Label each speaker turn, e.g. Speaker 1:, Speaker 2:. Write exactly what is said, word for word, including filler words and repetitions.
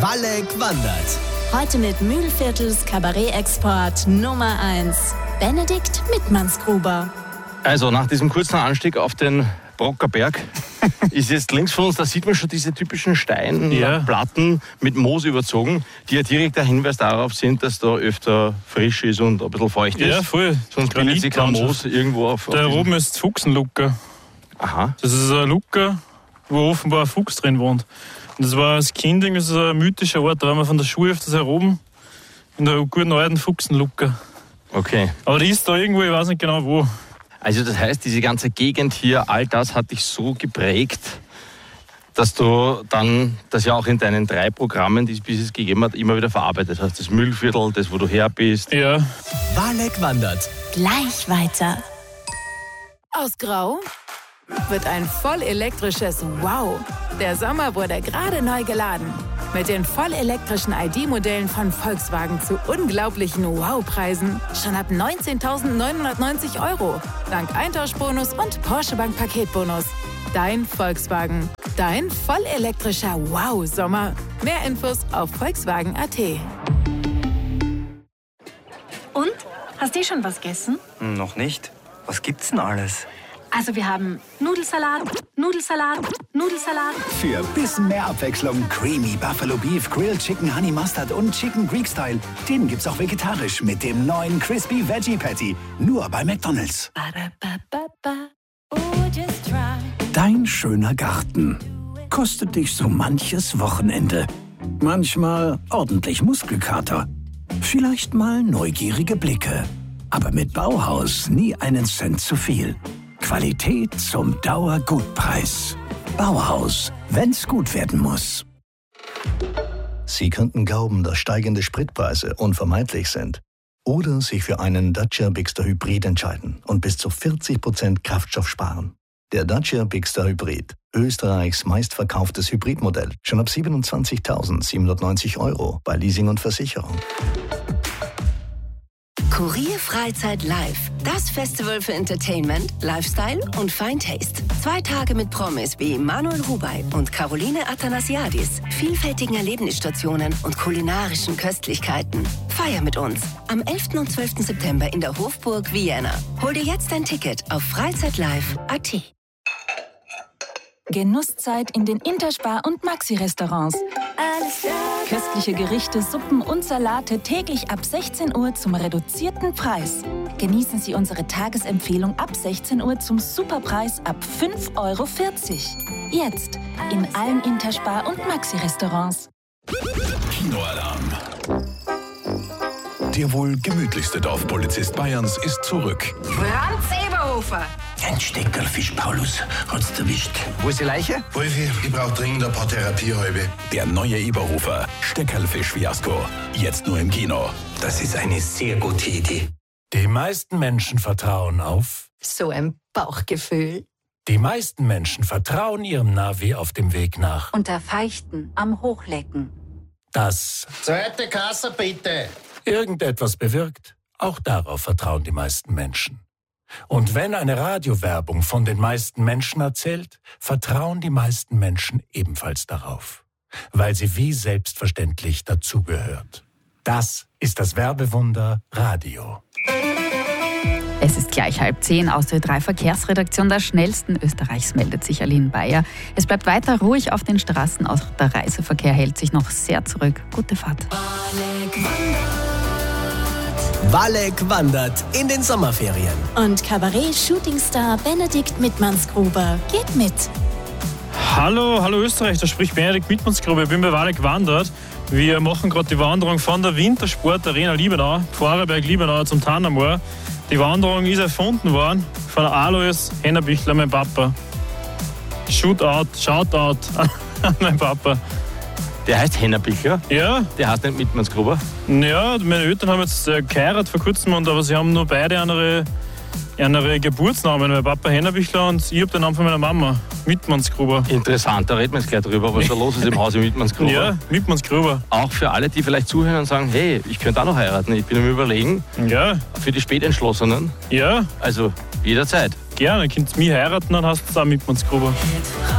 Speaker 1: Walleck wandert.
Speaker 2: Heute mit Mühlviertels Kabarett-Export Nummer eins, Benedikt Mittmannsgruber.
Speaker 3: Also nach diesem kurzen Anstieg auf den Brockerberg ist jetzt links von uns, da sieht man schon diese typischen Steinplatten ja. mit Moos überzogen, die ja direkt ein Hinweis darauf sind, dass da öfter frisch ist und ein bisschen feucht ist.
Speaker 4: Ja, voll.
Speaker 3: Sonst bildet sich kein Moos irgendwo auf.
Speaker 4: Da
Speaker 3: auf
Speaker 4: oben ist das Fuchsenlucker.
Speaker 3: Aha.
Speaker 4: Das ist ein Lucker, wo offenbar ein Fuchs drin wohnt. Und das war als Kind irgendwie so ein mythischer Ort, da waren wir von der Schule auf das heroben, in der guten alten Fuchsenlucker.
Speaker 3: Okay.
Speaker 4: Aber die ist da irgendwo, ich weiß nicht genau wo.
Speaker 3: Also das heißt, diese ganze Gegend hier, all das hat dich so geprägt, dass du dann das ja auch in deinen drei Programmen, die es bis jetzt gegeben hat, immer wieder verarbeitet hast. Das Mühlviertel, das, wo du her bist.
Speaker 4: Ja.
Speaker 1: Walleck wandert.
Speaker 2: Gleich weiter.
Speaker 5: Aus Grau wird ein vollelektrisches Wow. Der Sommer wurde gerade neu geladen. Mit den vollelektrischen I D-Modellen von Volkswagen zu unglaublichen Wow-Preisen. Schon ab neunzehntausendneunhundertneunzig Euro. Dank Eintauschbonus und Porsche Bank Paketbonus. Dein Volkswagen. Dein vollelektrischer Wow-Sommer. Mehr Infos auf volkswagen punkt a t.
Speaker 6: Und? Hast du schon was gegessen?
Speaker 7: Noch nicht. Was gibt's denn alles?
Speaker 6: Also wir haben Nudelsalat, Nudelsalat, Nudelsalat.
Speaker 8: Für bisschen mehr Abwechslung Creamy Buffalo Beef, Grilled Chicken Honey Mustard und Chicken Greek Style. Den gibt's auch vegetarisch mit dem neuen Crispy Veggie Patty. Nur bei McDonald's. Dein schöner Garten kostet dich so manches Wochenende. Manchmal ordentlich Muskelkater. Vielleicht mal neugierige Blicke. Aber mit Bauhaus nie einen Cent zu viel. Qualität zum Dauergutpreis. Bauhaus, wenn's gut werden muss.
Speaker 9: Sie könnten glauben, dass steigende Spritpreise unvermeidlich sind. Oder sich für einen Dacia Bigster Hybrid entscheiden und bis zu vierzig Prozent Kraftstoff sparen. Der Dacia Bigster Hybrid, Österreichs meistverkauftes Hybridmodell, schon ab siebenundzwanzigtausendsiebenhundertneunzig Euro bei Leasing und Versicherung.
Speaker 10: Kurier Freizeit Live. Das Festival für Entertainment, Lifestyle und Fine Taste. Zwei Tage mit Promis wie Manuel Rubey und Caroline Athanasiadis, vielfältigen Erlebnisstationen und kulinarischen Köstlichkeiten. Feier mit uns am elften und zwölften September in der Hofburg Vienna. Hol dir jetzt ein Ticket auf freizeitlive punkt a t.
Speaker 2: Genusszeit in den Interspar- und Maxi-Restaurants. Köstliche Gerichte, Suppen und Salate täglich ab sechzehn Uhr zum reduzierten Preis. Genießen Sie unsere Tagesempfehlung ab sechzehn Uhr zum Superpreis ab fünf Euro vierzig. Jetzt in allen Interspar- und Maxi-Restaurants.
Speaker 11: Kinoalarm. Der wohl gemütlichste Dorfpolizist Bayerns ist zurück.
Speaker 5: Franz Eberhofer.
Speaker 8: Ein Steckerlfisch, Paulus. Hat's erwischt.
Speaker 7: Wo ist die Leiche?
Speaker 12: Wolfi, ich brauche dringend ein paar Therapiehalbe.
Speaker 11: Der neue Eberhofer. Steckerlfisch-Fiasko. Jetzt nur im Kino.
Speaker 12: Das ist eine sehr gute Idee.
Speaker 13: Die meisten Menschen vertrauen auf...
Speaker 6: So ein Bauchgefühl.
Speaker 13: Die meisten Menschen vertrauen ihrem Navi auf dem Weg nach...
Speaker 6: Unter Feichten am Hochlecken.
Speaker 13: Das...
Speaker 12: Zweite Kasse, bitte.
Speaker 13: ...irgendetwas bewirkt. Auch darauf vertrauen die meisten Menschen. Und wenn eine Radiowerbung von den meisten Menschen erzählt, vertrauen die meisten Menschen ebenfalls darauf, weil sie wie selbstverständlich dazugehört. Das ist das Werbewunder Radio.
Speaker 14: Es ist gleich halb zehn. Aus der drei Verkehrsredaktion der schnellsten Österreichs meldet sich Aline Bayer. Es bleibt weiter ruhig auf den Straßen. Auch der Reiseverkehr hält sich noch sehr zurück. Gute Fahrt.
Speaker 1: Walleck wandert in den Sommerferien.
Speaker 2: Und Kabarett-Shootingstar Benedikt Mittmannsgruber geht mit.
Speaker 4: Hallo, hallo Österreich, da spricht Benedikt Mittmannsgruber. Ich bin bei Walleck wandert. Wir machen gerade die Wanderung von der Wintersport Arena Liebenau, Vorarlberg-Liebenau zum Tannenmoor. Die Wanderung ist erfunden worden von Alois Hennerbichler, mein Papa. Shootout, Shoutout an meinen Papa.
Speaker 3: Der heißt Hennerbichler?
Speaker 4: Ja.
Speaker 3: Der heißt nicht Mittmannsgruber?
Speaker 4: Ja, meine Eltern haben jetzt äh, geheiratet vor kurzem, und, aber sie haben nur beide andere, andere Geburtsnamen. Mein Papa Hennerbichler und ich habe den Namen von meiner Mama, Mittmannsgruber.
Speaker 3: Interessant, da reden wir jetzt gleich drüber, was da los ist im Hause Mittmannsgruber.
Speaker 4: Ja, Mittmannsgruber.
Speaker 3: Auch für alle, die vielleicht zuhören und sagen, hey, ich könnte auch noch heiraten, ich bin am Überlegen.
Speaker 4: Ja.
Speaker 3: Für die Spätentschlossenen.
Speaker 4: Ja.
Speaker 3: Also jederzeit.
Speaker 4: Gerne, könnt ihr mich heiraten, dann hast du auch Mittmannsgruber.